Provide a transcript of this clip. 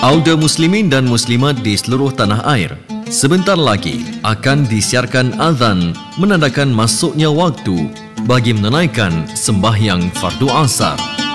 Audio muslimin dan muslimat di seluruh tanah air, sebentar lagi akan disiarkan azan menandakan masuknya waktu bagi menunaikan sembahyang fardu asar.